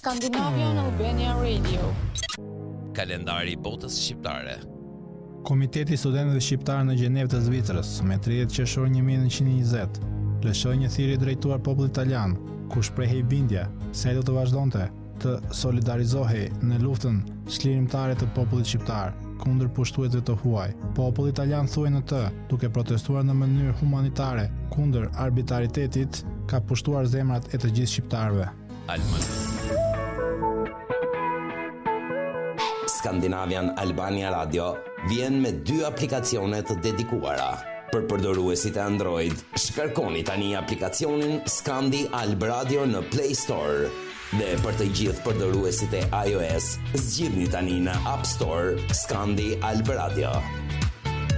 Scandinavian Albania Radio. Kalendari i botës shqiptare. Komiteti i Studentëve Shqiptarë në Gjenevë të Zvicrës, me 30 qershor 1920, lëshoi një thirrje drejtuar popullit italian, ku shprehej bindja se ai do të vazhdonte të solidarizohej në luftën çlirimtare të popullit shqiptar kundër pushtuesve të huaj. Populli italian thuaj në të, duke protestuar në mënyrë humanitare kundër arbitraritetit, ka pushtuar zemrat e të gjithë shqiptarëve. Skandinavian Albania Radio vjen me 2 aplikacione të dedikuara. Për përdoruesit e Android, shkarkoni tani aplikacionin Skandi Alb Radio në Play Store. Dhe për të gjithë përdoruesit e iOS, zgjidhni tani në App Store Skandi Alb Radio.